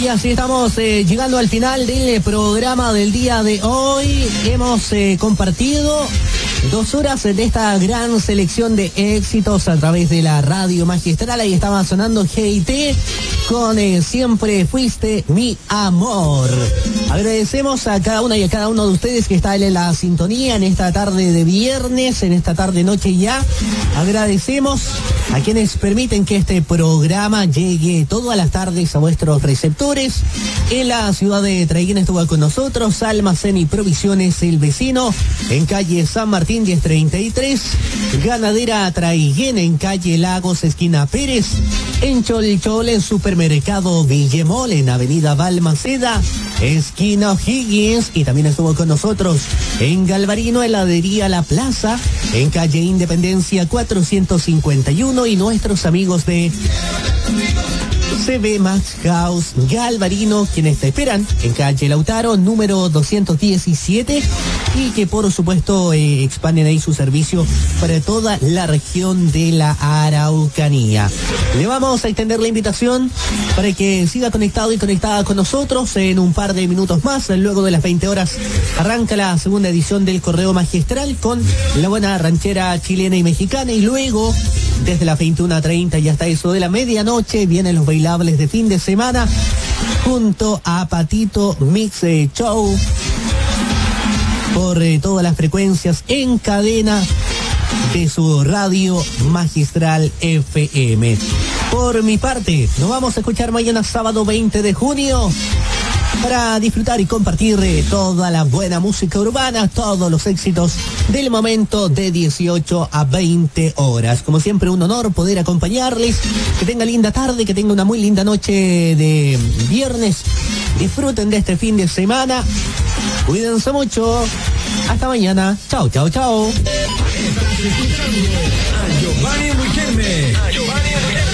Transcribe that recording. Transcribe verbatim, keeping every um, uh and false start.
Y así estamos eh, llegando al final del programa del día de hoy. Hemos eh, compartido dos horas de esta gran selección de éxitos a través de la radio magistral. Ahí estaba sonando G I T con eh, Siempre Fuiste Mi Amor. Agradecemos a cada una y a cada uno de ustedes que está en la sintonía en esta tarde de viernes, en esta tarde noche ya. Agradecemos a quienes permiten que este programa llegue todas las tardes a vuestros receptores. En la ciudad de Traiguén estuvo con nosotros Almacén y Provisiones El Vecino, en calle San Martín diez treinta y tres, Ganadera Traiguén en calle Lagos esquina Pérez, en Cholchol en Supermercado Villemol en avenida Balmaceda esquina O'Higgins, y también estuvo con nosotros en Galvarino Heladería La Plaza en calle Independencia cuatrocientos cincuenta y uno, y nuestros amigos de C B Max House Galvarino, quienes te esperan en calle Lautaro número doscientos diecisiete, y que por supuesto eh, expanden ahí su servicio para toda la región de la Araucanía. Le vamos a extender la invitación para que siga conectado y conectada con nosotros. En un par de minutos más, luego de las veinte horas, arranca la segunda edición del Correo Magistral con la buena ranchera chilena y mexicana, y luego desde las veintiuna treinta y hasta eso de la medianoche vienen los bailables de fin de semana junto a Patito Mix eh, Show por eh, todas las frecuencias en cadena de su radio magistral F M. Por mi parte, nos vamos a escuchar mañana sábado veinte de junio para disfrutar y compartir eh, toda la buena música urbana, todos los éxitos del momento de dieciocho a veinte horas. Como siempre, un honor poder acompañarles. Que tenga linda tarde, que tenga una muy linda noche de viernes. Disfruten de este fin de semana. Cuídense mucho. Hasta mañana. Chao, chao, chao. Estás escuchando a Giovanni Riquelme. A Giovanni Riquelme.